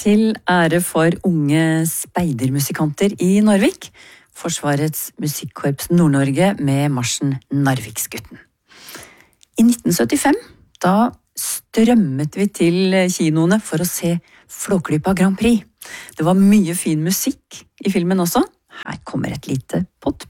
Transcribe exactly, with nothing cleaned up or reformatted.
til ære for unge speidermusikanter i Narvik. Forsvarets musikkorps Nord-Norge med marsjen Narviksgutten. I nitten syttifem, da strømmet vi til kinoene for å se Flåklypa Grand Prix. Det var mye fin musikk i filmen også. Her kommer et lite pott.